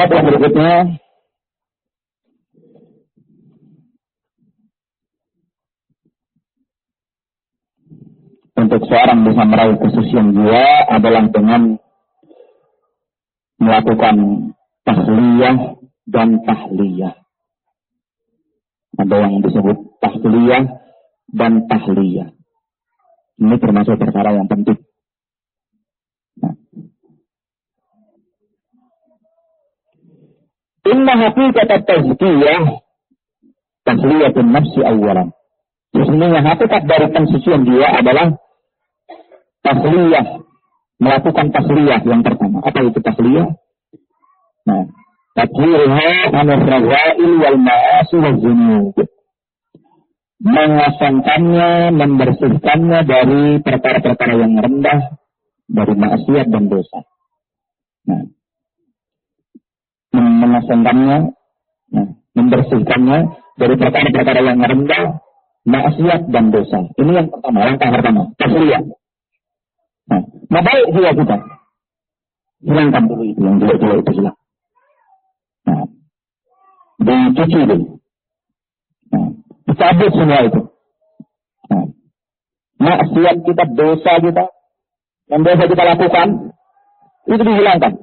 Bab yang berikutnya untuk seorang bisa meraih kesucian jiwa adalah dengan melakukan tahliyah dan tahliyah. Ada yang disebut tahliyah dan tahliyah. Ini termasuk perkara yang penting. Nah. Inna haqiqat at-tazkiyah tahliyatun nafsi awalan. Sesungguhnya hakikat dari pensucian jiwa adalah tahliyah, melakukan tahliyah yang pertama. Apa itu tahliyah? Nah, tathhirha anil razail wal ma'asi wal dzunub. Mengosongkannya, membersihkannya dari perkara-perkara yang rendah, dari maksiat dan dosa. Nah, mengosongkannya, membersihkannya dari perkara-perkara yang rendah, maksiat dan dosa. Ini yang pertama, langkah pertama, tahliyah. Nah, baik jiwa kita. Hilangkan dulu itu, yang jelek-jelek itu hilang. Nah, dicuci dulu. Nah, dicabut semua itu. Nah, maksiat kita, dosa kita, yang dosa kita lakukan, itu dihilangkan.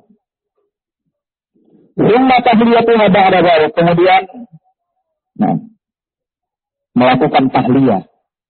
Summa tahliyatu ba'da dzalik. Kemudian, nah, melakukan tahliyah.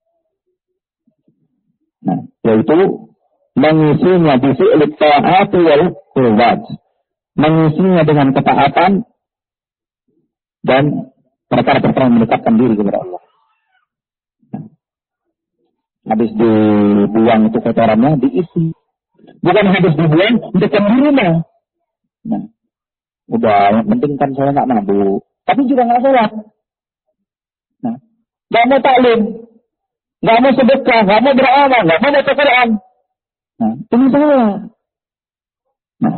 Nah, yaitu mengisinya di fi'il ta'ati wal qurbat. Mengisinya dengan ketaatan dan perkara-perkara yang mendekatkan diri kepada Allah. Nah, habis dibuang itu kotorannya, diisi. Bukan habis dibuang, dekat di rumah. Nah, udah, yang penting kan saya nggak mabuk. Tapi juga nggak sholat. Nah, nggak mau taklim, nggak mau sedekah, nggak mau beramal, nggak mau baca Quran. Nah, ini salah. Nah,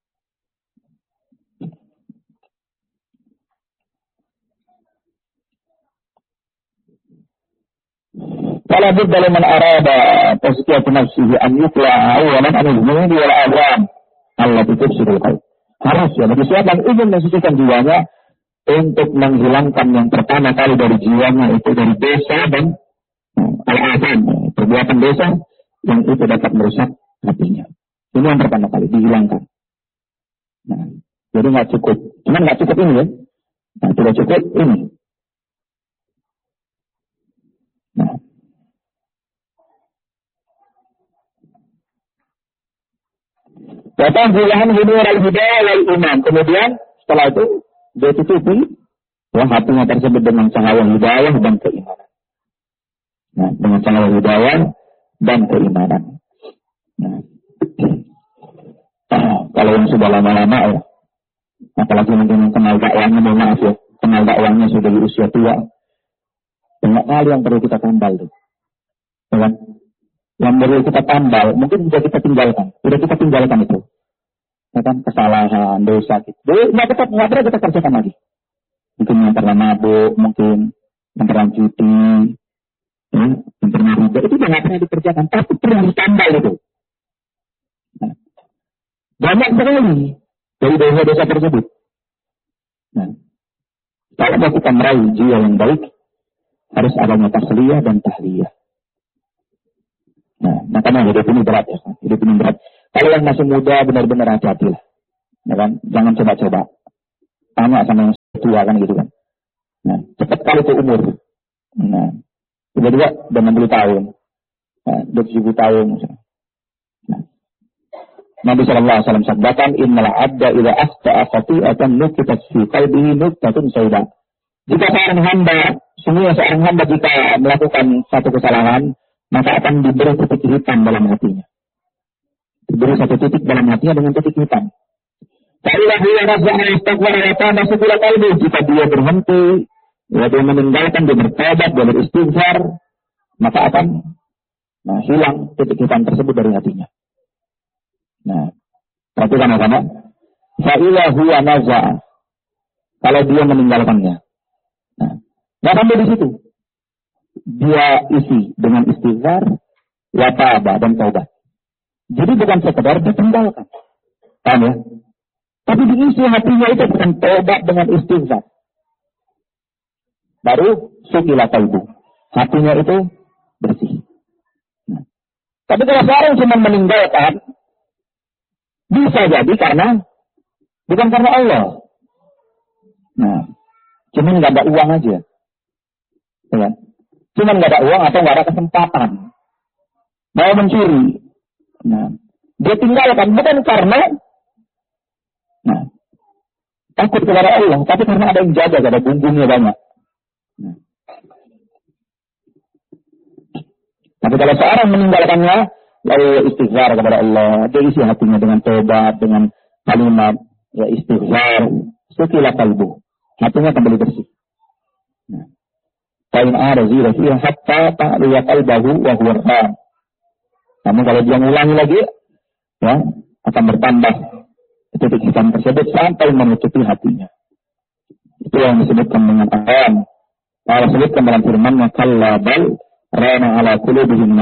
kalau budda liman arada tazkiyatu nafsihi an yutla awalan an-dhunubi wal awam allati tufsidul qalb. Harus ya bagi siapa yang ingin mensucikan jiwanya untuk menghilangkan yang pertama kali dari jiwanya itu dari dosa dan al-atham, perbuatan dosa yang itu dapat merusak hatinya. Ini yang pertama kali dihilangkan. Nah, jadi nggak cukup, cuman nggak cukup ini ya. Nah, tidak cukup ini. Nah, datang julahan hinur al-hidayah wal iman. Kemudian setelah itu dia tutupi ya, hatinya tersebut dengan cahaya hidayah dan keimanan. Nah, dengan cahaya hidayah dan keimanan. Nah, kalau yang sudah lama-lama ya, apalagi mungkin yang kenal dakwahnya, mohon maaf ya, kenal dakwahnya sudah di usia tua, banyak hal yang perlu kita tambal tuh, ya kan? Yang perlu kita tambal, mungkin sudah kita tinggalkan itu, ya kan? Kesalahan, dosa gitu, nggak pernah kita kerjakan lagi. Mungkin yang pernah mabuk, mungkin yang pernah cuti, ya, yang pernah riba, itu nggak pernah dikerjakan, tapi perlu ditambal itu. Nah, banyak sekali dari dosa-dosa tersebut. Nah, kalau kita meraih jiwa yang baik, harus adanya tahliyah dan tahliyah. Nah, makanya hidup ini berat ya. Hidup ini berat. Kalau yang masih muda benar-benar hati-hatilah. Ya kan? Jangan coba-coba. Tanya sama yang tua kan gitu kan. Nah, cepat kali itu umur. Nah, tiba-tiba udah 60 tahun. Nah, 27 tahun misalnya. Nah, Nabi SAW sabdakan, innal abda idza akhta'a khati'atan nukitat fi qalbihi nuktatun sauda. Jika seorang hamba jika melakukan satu kesalahan, maka akan diberi titik hitam dalam hatinya. Diberi satu titik dalam hatinya dengan titik hitam. Jika dia berhenti, dia meninggalkan, dia bertobat, dia beristighfar, maka akan hilang titik hitam tersebut dari hatinya. Nah, perhatikan apa? Fa'ila huwa naza'a. Kalau dia meninggalkannya. Nah, nggak sampai di situ. Dia isi dengan istighfar, wa taba dan taubat. Jadi bukan sekedar ditinggalkan. Paham ya? Tapi diisi hatinya itu dengan tobat, dengan istighfar. Baru sukila qalbu. Hatinya itu bersih. Nah. Tapi kalau seorang cuma meninggalkan, bisa jadi bukan karena Allah. Nah, cuma nggak ada uang aja. Ya. Cuma nggak ada uang atau nggak ada kesempatan. Mau mencuri. Nah, dia tinggalkan bukan karena takut kepada Allah, tapi karena ada yang jaga, ada bumbungnya banyak. Nah. Tapi kalau seorang meninggalkannya, lalu istighfar kepada Allah, dia isi hatinya dengan tobat, dengan kalimat ya istighfar, sukila qalbu, hatinya kembali bersih. Kain ada zira fiha hatta ta'liya qalbahu wa huwa ram. Namun kalau dia mengulangi lagi, ya akan bertambah titik hitam tersebut sampai menutupi hatinya. Itu yang disebutkan dengan alam. Allah sebutkan dalam firman-Nya kalla bal rana ala qulubihim